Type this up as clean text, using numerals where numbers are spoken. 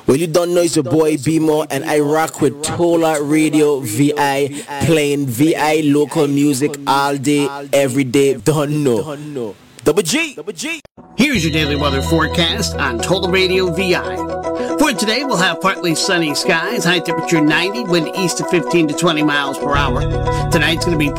Well, you don't know, it's your boy B-Mo, and I rock with Tola Radio VI, playing VI local music all day, every day. Don't know. Double G. Here's your daily weather forecast on Tola Radio VI. For today, we'll have partly sunny skies, high temperature 90, wind east of 15 to 20 miles per hour. Tonight's going to be